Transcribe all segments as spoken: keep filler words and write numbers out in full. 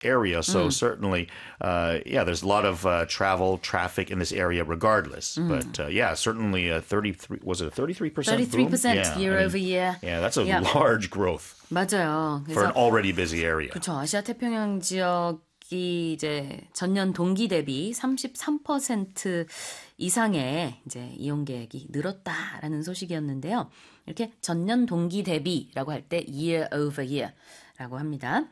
area. So mm. certainly, uh, yeah, there's a lot of uh, travel, traffic in this area regardless. Mm. But uh, yeah, certainly a thirty-three, was it a thirty-three percent thirty-three percent boom? Yeah, year I mean, over year. Yeah, that's a yeah. large growth. 맞아요. For an already busy area. 그렇죠. 아시아 태평양 지역이 이제 전년 동기 대비 삼십삼 퍼센트 이상의 이제 이용객이 늘었다라는 소식이었는데요. 이렇게 전년 동기 대비라고 할 때 year over year라고 합니다.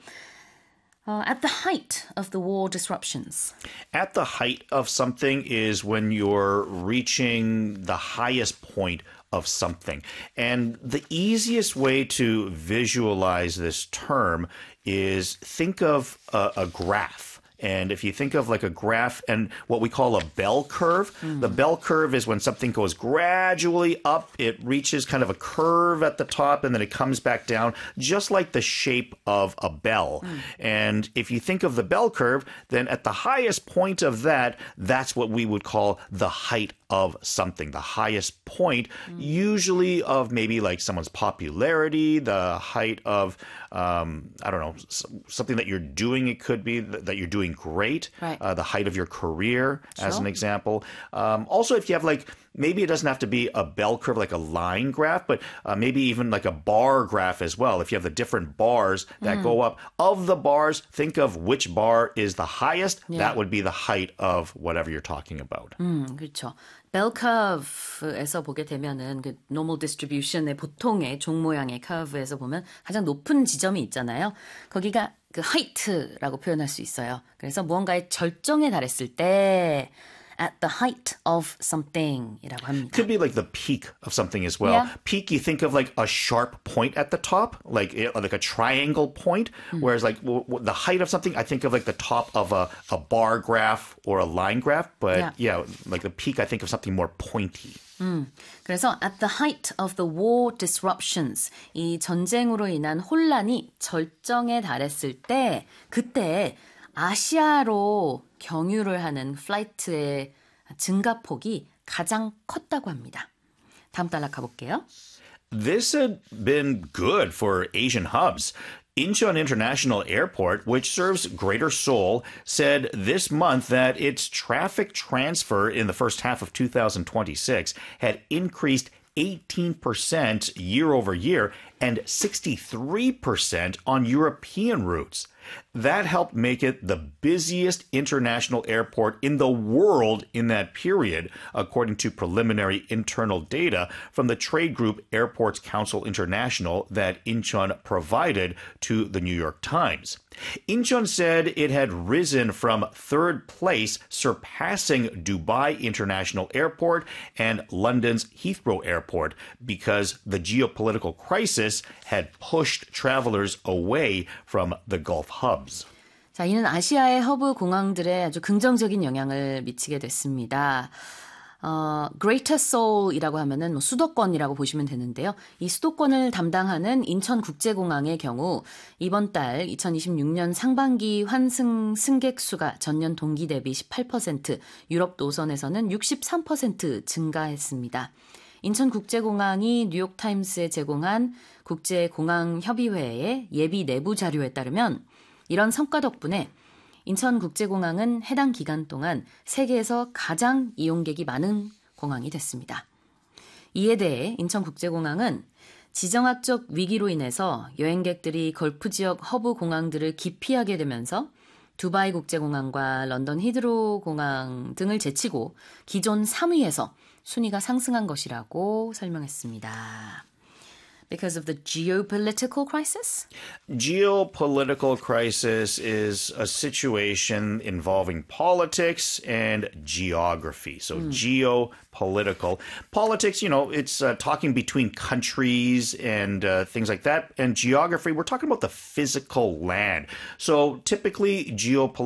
Uh, at the height of the war disruptions. At the height of something is when you're reaching the highest point of something. And the easiest way to visualize this term is think of a, a graph. And if you think of like a graph and what we call a bell curve, mm. the bell curve is when something goes gradually up, it reaches kind of a curve at the top and then it comes back down, just like the shape of a bell. Mm. And if you think of the bell curve, then at the highest point of that, that's what we would call the height of something, the highest point, mm. usually of maybe like someone's popularity, the height of, um, I don't know, something that you're doing. It could be that you're doing great, right. uh, the height of your career, sure. as an example. Um, also, if you have like, maybe it doesn't have to be a bell curve, like a line graph, but uh, maybe even like a bar graph as well. If you have the different bars that mm. go up, of the bars, think of which bar is the highest. Yeah. That would be the height of whatever you're talking about. 음, 그렇죠. 벨 커브에서 보게 되면은 그 normal distribution의 보통의 종 모양의 커브에서 보면 가장 높은 지점이 있잖아요. 거기가 그 height라고 표현할 수 있어요. 그래서 무언가의 절정에 달했을 때 at the height of something이라고 합니다. Could be like the peak of something as well. Yeah. Peak, you think of like a sharp point at the top, like like a triangle point. Mm. Whereas like w- w- the height of something, I think of like the top of a, a bar graph or a line graph. But yeah. yeah, like the peak, I think of something more pointy. 음, 그래서 at the height of the war disruptions, 이 전쟁으로 인한 혼란이 절정에 달했을 때 그때 아시아로 경유를 하는 플라이트의 증가폭이 가장 컸다고 합니다. 다음 달락 가볼게요. This had been good for Asian hubs. Incheon International Airport, which serves Greater Seoul, said this month that its traffic transfer in the first half of two thousand twenty-six had increased eighteen percent year over year and sixty-three percent on European routes. That helped make it the busiest international airport in the world in that period, according to preliminary internal data from the trade group Airports Council International that Incheon provided to the New York Times. Incheon said it had risen from third place, surpassing Dubai International Airport and London's Heathrow Airport, because the geopolitical crisis had pushed travelers away from the Gulf hubs. 자, 이는 아시아의 허브 공항들에 아주 긍정적인 영향을 미치게 됐습니다. 어, Greater Seoul이라고 하면은 뭐 수도권이라고 보시면 되는데요. 이 수도권을 담당하는 인천국제공항의 경우 이번 달 이천이십육 년 상반기 환승 승객 수가 전년 동기 대비 십팔 퍼센트, 유럽 노선에서는 육십삼 퍼센트 증가했습니다. 인천국제공항이 뉴욕타임스에 제공한 국제공항협의회의 예비 내부 자료에 따르면 이런 성과 덕분에 인천국제공항은 해당 기간 동안 세계에서 가장 이용객이 많은 공항이 됐습니다. 이에 대해 인천국제공항은 지정학적 위기로 인해서 여행객들이 걸프 지역 허브 공항들을 기피하게 되면서 두바이 국제공항과 런던 히드로 공항 등을 제치고 기존 삼 위에서 순위가 상승한 것이라고 설명했습니다. Because of the geopolitical crisis? Geopolitical crisis is a situation involving politics and geography. So mm. geopolitical. Politics, you know, it's uh, talking between countries and uh, things like that. And geography, we're talking about the physical land. So typically, geopolitical